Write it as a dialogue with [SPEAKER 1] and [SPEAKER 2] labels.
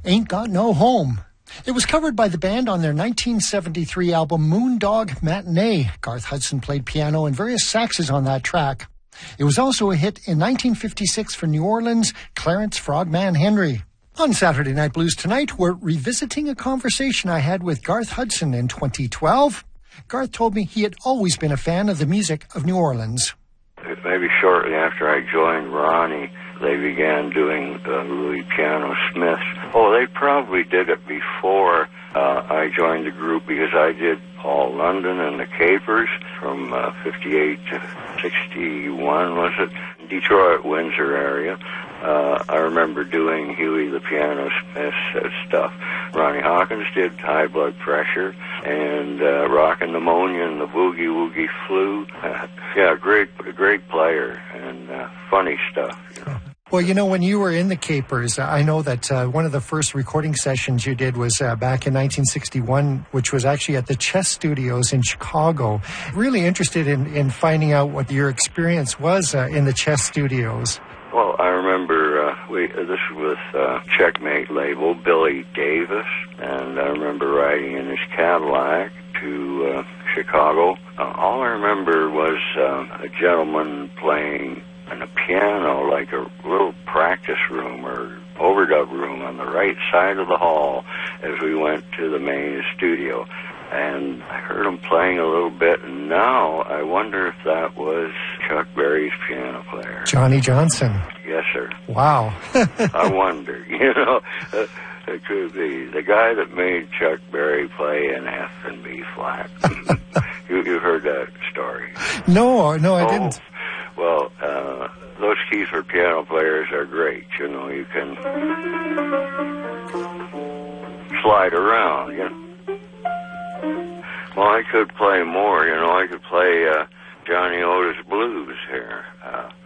[SPEAKER 1] Ain't Got No Home. It was covered by the band on their 1973 album Moondog Matinee. Garth Hudson played piano and various saxes on that track. It was also a hit in 1956 for New Orleans' Clarence Frogman Henry. On Saturday Night Blues tonight, we're revisiting a conversation I had with Garth Hudson in 2012. Garth told me he had always been a fan of the music of New Orleans.
[SPEAKER 2] Maybe shortly after I joined Ronnie, they began doing Louis Piano Smiths. Oh, they probably did it before I joined the group, because I did Paul London and the Capers from 58 to 61, was it? Detroit, Windsor area. I remember doing Huey the Piano Smith stuff. Ronnie Hawkins did High Blood Pressure, and Rockin' Pneumonia and the Boogie Woogie Flu. Yeah, great player, and funny stuff, you know.
[SPEAKER 1] Well, you know, when you were in the Capers, I know that one of the first recording sessions you did was back in 1961, which was actually at the Chess Studios in Chicago. Really interested in finding out what your experience was in the Chess Studios.
[SPEAKER 2] Well, I remember this was with Checkmate label, Billy Davis, and I remember riding in his Cadillac to Chicago. All I remember was a gentleman playing on a piano, like a little practice room or overdub room on the right side of the hall as we went to the main studio. And I heard him playing a little bit, and now I wonder if that was Chuck Berry's piano player.
[SPEAKER 1] Johnny Johnson.
[SPEAKER 2] Yes, sir.
[SPEAKER 1] Wow.
[SPEAKER 2] I wonder, you know, it could be. The guy that made Chuck Berry play an F and B flat. You heard that story?
[SPEAKER 1] No, I didn't.
[SPEAKER 2] Well, those keys for piano players are great. You know, you can slide around, you know. Well, I could play more, you know. I could play Johnny Otis Blues here.